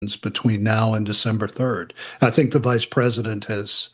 between now and December 3rd. I think the vice president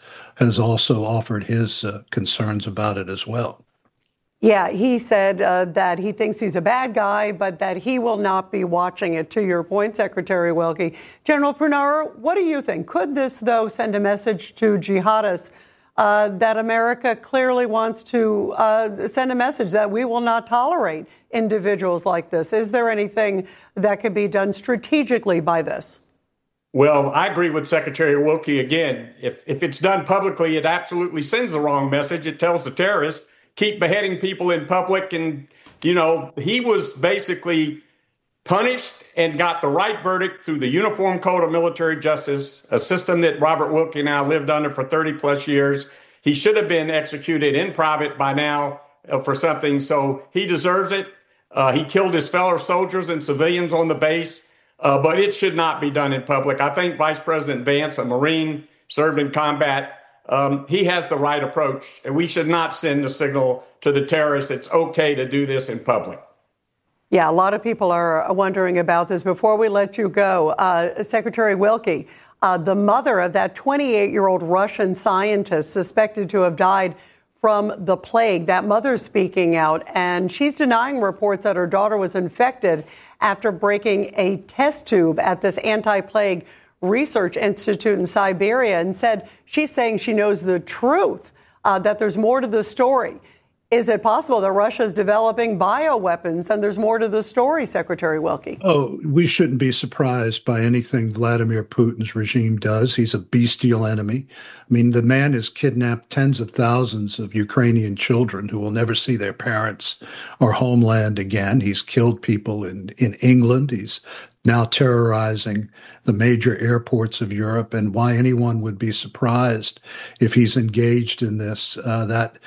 has also offered his concerns about it as well. Yeah, he said that he thinks he's a bad guy, but that he will not be watching it. To your point, Secretary Wilkie. General Punara, what do you think? Could this, though, send a message to jihadists that America clearly wants to send a message that we will not tolerate individuals like this? Is there anything that could be done strategically by this? Well, I agree with Secretary Wilkie again. If it's done publicly, it absolutely sends the wrong message. It tells the terrorists, keep beheading people in public. And, you know, he was basically punished and got the right verdict through the Uniform Code of Military Justice, a system that Robert Wilkie and I lived under for 30 plus years. He should have been executed in private by now for something. So he deserves it. He killed his fellow soldiers and civilians on the base, but it should not be done in public. I think Vice President Vance, a Marine, served in combat. He has the right approach, and we should not send a signal to the terrorists it's okay to do this in public. Yeah, a lot of people are wondering about this. Before we let you go, Secretary Wilkie, the mother of that 28-year-old Russian scientist suspected to have died from the plague, that mother's speaking out, and she's denying reports that her daughter was infected after breaking a test tube at this anti-plague research institute in Siberia, and said she's saying she knows the truth, that there's more to the story. Is it possible that Russia is developing bioweapons and there's more to the story, Secretary Wilkie? Oh, we shouldn't be surprised by anything Vladimir Putin's regime does. He's a bestial enemy. I mean, the man has kidnapped tens of thousands of Ukrainian children who will never see their parents or homeland again. He's killed people in England. He's now terrorizing the major airports of Europe. And why anyone would be surprised if he's engaged in this, that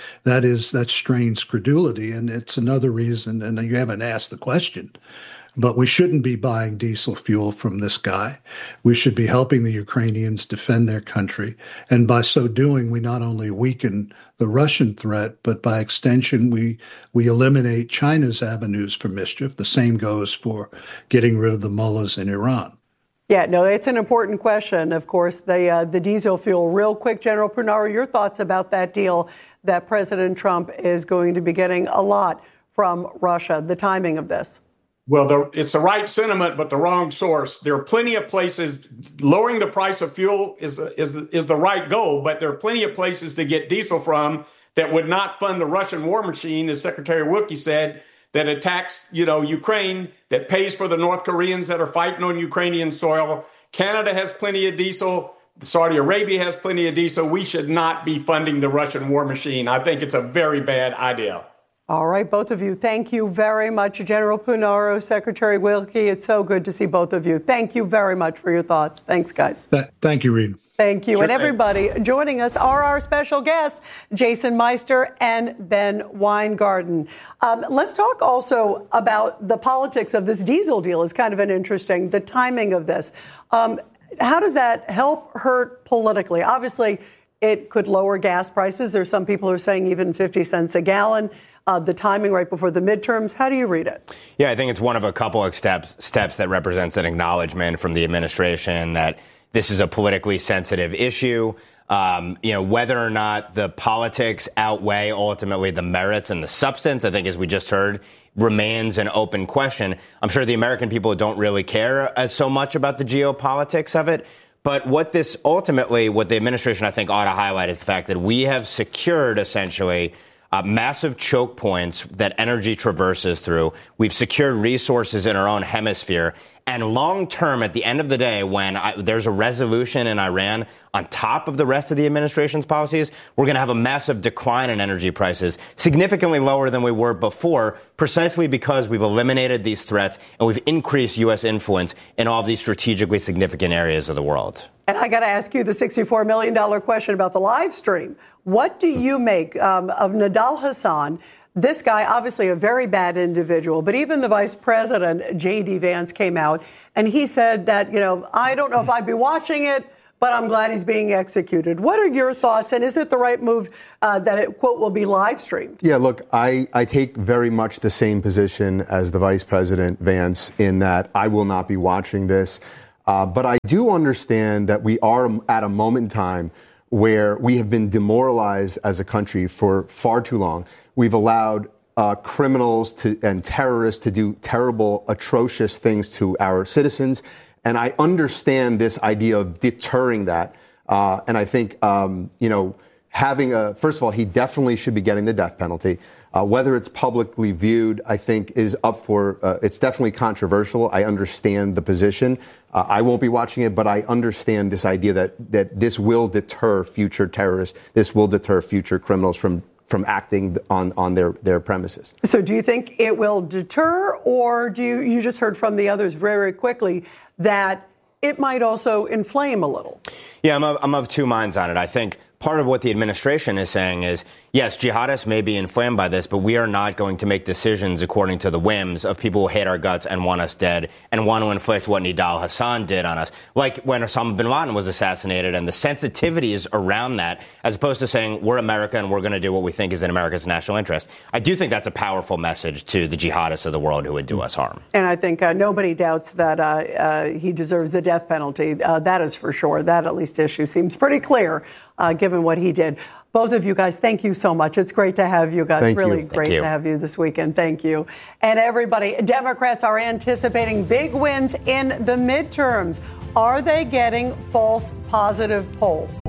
strains credulity. And it's another reason, and you haven't asked the question, but we shouldn't be buying diesel fuel from this guy. We should be helping the Ukrainians defend their country. And by so doing, we not only weaken the Russian threat, but by extension, we eliminate China's avenues for mischief. The same goes for getting rid of the mullahs in Iran. Yeah, no, it's an important question, of course, the diesel fuel. Real quick, General Punara, your thoughts about that deal that President Trump is going to be getting a lot from Russia, the timing of this? Well, it's the right sentiment, but the wrong source. There are plenty of places. Lowering the price of fuel is the right goal, but there are plenty of places to get diesel from that would not fund the Russian war machine, as Secretary Wilkie said, that attacks, Ukraine, that pays for the North Koreans that are fighting on Ukrainian soil. Canada has plenty of diesel. Saudi Arabia has plenty of diesel. We should not be funding the Russian war machine. I think it's a very bad idea. All right, both of you, thank you very much. General Punara, Secretary Wilkie, it's so good to see both of you. Thank you very much for your thoughts. Thanks, guys. Thank you, Reed. Thank you. Sure. And everybody joining us are our special guests, Jason Meister and Ben Weingarten. Let's talk also about the politics of this diesel deal. Is kind of an interesting, the timing of this. How does that help, hurt politically? Obviously, it could lower gas prices. There's some people who are saying even 50 cents a gallon. The timing right before the midterms. How do you read it? Yeah, I think it's one of a couple of steps that represents an acknowledgement from the administration that this is a politically sensitive issue. Whether or not the politics outweigh ultimately the merits and the substance, I think, as we just heard, remains an open question. I'm sure the American people don't really care so much about the geopolitics of it. But what the administration, I think, ought to highlight is the fact that we have secured essentially massive choke points that energy traverses through. We've secured resources in our own hemisphere. And long term, at the end of the day, when there's a resolution in Iran on top of the rest of the administration's policies, we're going to have a massive decline in energy prices, significantly lower than we were before, precisely because we've eliminated these threats and we've increased U.S. influence in all of these strategically significant areas of the world. And I got to ask you the $64 million question about the live stream. What do you make of Nidal Hasan? This guy, obviously a very bad individual, but even the vice president, J.D. Vance, came out and he said that, I don't know if I'd be watching it, but I'm glad he's being executed. What are your thoughts? And is it the right move that it, quote, will be live streamed? Yeah, look, I take very much the same position as the vice president, Vance, in that I will not be watching this. But I do understand that we are at a moment in time where we have been demoralized as a country for far too long. We've allowed criminals and terrorists to do terrible, atrocious things to our citizens. And I understand this idea of deterring that. And I think, first of all, he definitely should be getting the death penalty. Whether it's publicly viewed, I think, is up for, it's definitely controversial. I understand the position. I won't be watching it, but I understand this idea that this will deter future terrorists. This will deter future criminals from acting on their premises. So do you think it will deter, or do you just heard from the others very quickly that it might also inflame a little? Yeah, I'm of two minds on it. I think part of what the administration is saying is, yes, jihadists may be inflamed by this, but we are not going to make decisions according to the whims of people who hate our guts and want us dead and want to inflict what Nidal Hassan did on us. Like when Osama bin Laden was assassinated, and the sensitivities around that, as opposed to saying we're America and we're going to do what we think is in America's national interest. I do think that's a powerful message to the jihadists of the world who would do us harm. And I think nobody doubts that he deserves the death penalty. That is for sure. That at least issue seems pretty clear, given what he did. Both of you guys, thank you so much. It's great to have you guys. Really great to have you this weekend. Thank you. And everybody, Democrats are anticipating big wins in the midterms. Are they getting false positive polls?